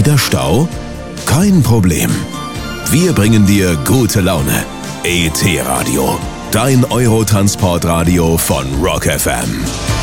wieder Stau? Kein Problem. Wir bringen dir gute Laune. ET Radio, dein Eurotransportradio von Rock FM.